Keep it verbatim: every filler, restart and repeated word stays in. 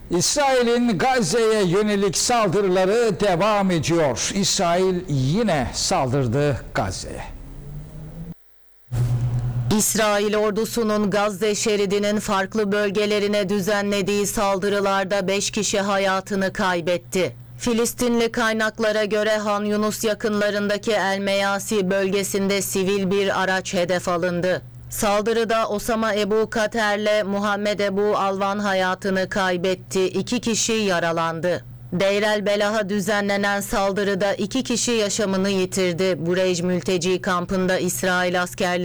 İsrail'in Gazze'ye yönelik saldırıları devam ediyor. İsrail yine saldırdı Gazze'ye. İsrail ordusunun Gazze şeridinin farklı bölgelerine düzenlediği saldırılarda beş kişi hayatını kaybetti. Filistinli kaynaklara göre Han Yunus yakınlarındaki El Meyasi bölgesinde sivil bir araç hedef alındı. Saldırıda Osama Ebu Kater'le Muhammed Ebu Alvan hayatını kaybetti, iki kişi yaralandı. Deir el Belah'a düzenlenen saldırıda iki kişi yaşamını yitirdi. Burej mülteci kampında İsrail askerleri